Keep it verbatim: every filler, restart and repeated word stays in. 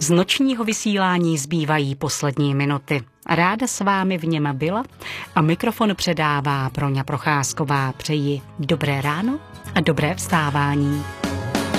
Z nočního vysílání zbývají poslední minuty. Ráda s vámi v něm byla a mikrofon předává Broňa Procházková. Přeji dobré ráno a dobré vstávání.